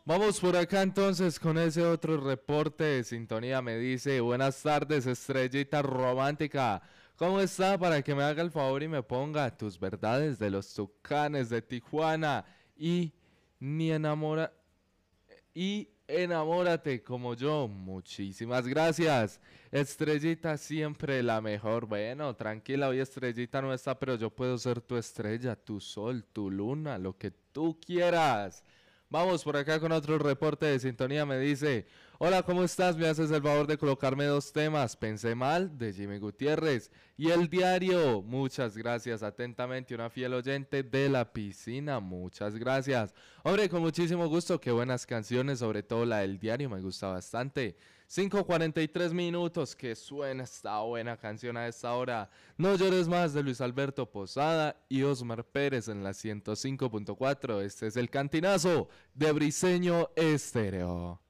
Vamos por acá entonces con ese otro reporte de sintonía. Me dice, buenas tardes, estrellita romántica. ¿Cómo está? Para que me haga el favor y me ponga tus verdades de los Tucanes de Tijuana. Y ni enamora y enamórate como yo. Muchísimas gracias. Estrellita siempre la mejor. Bueno, tranquila, hoy Estrellita no está, pero yo puedo ser tu estrella, tu sol, tu luna, lo que tú quieras. Vamos por acá con otro reporte de sintonía. Me dice, hola, ¿cómo estás? Me haces el favor de colocarme dos temas. Pensé mal, de Jimmy Gutiérrez. Y el diario. Muchas gracias. Atentamente, una fiel oyente de la piscina. Muchas gracias. Hombre, con muchísimo gusto. Qué buenas canciones, sobre todo la del diario. Me gusta bastante. 5:43 que suena esta buena canción a esta hora. No llores más, de Luis Alberto Posada y Osmar Pérez en la 105.4. Este es el cantinazo de Briseño Estéreo.